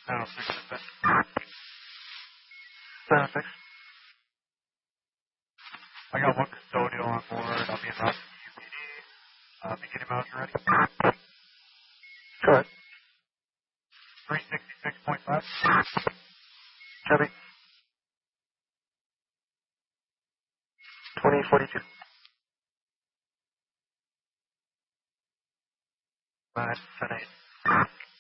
Channel 6 is set. Channel 6. I got one custodial on board. I'll be in route to UPD. Beginning miles ready. Go ahead. 366.5. Copy. 2042. 9, 10, 8.